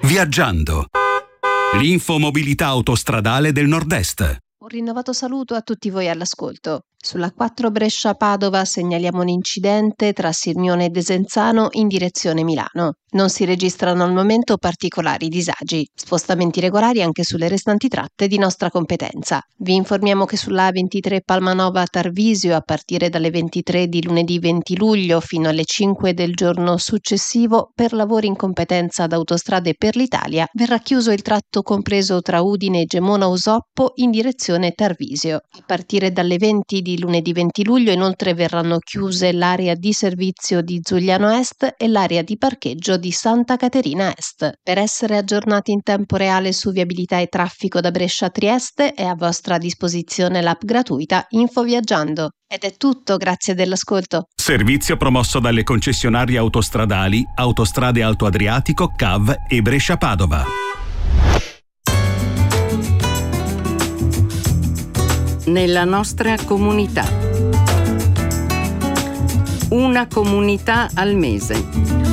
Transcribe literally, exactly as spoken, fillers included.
Viaggiando. L'infomobilità autostradale del Nord-Est. Un rinnovato saluto a tutti voi all'ascolto. Sulla quattro Brescia-Padova segnaliamo un incidente tra Sirmione e Desenzano in direzione Milano. Non si registrano al momento particolari disagi. Spostamenti regolari anche sulle restanti tratte di nostra competenza. Vi informiamo che sulla A ventitré Palmanova-Tarvisio a partire dalle ventitré di lunedì venti luglio fino alle cinque del giorno successivo per lavori in competenza ad Autostrade per l'Italia verrà chiuso il tratto compreso tra Udine e Gemona-Usoppo in direzione Tarvisio. A partire dalle venti di lunedì venti luglio inoltre verranno chiuse l'area di servizio di Zugliano Est e l'area di parcheggio di Santa Caterina Est. Per essere aggiornati in tempo reale su viabilità e traffico da Brescia a Trieste è a vostra disposizione l'app gratuita Info Viaggiando. Ed è tutto, grazie dell'ascolto. Servizio promosso dalle concessionarie autostradali Autostrade Alto Adriatico, C A V e Brescia-Padova. Nella nostra comunità. Una comunità al mese.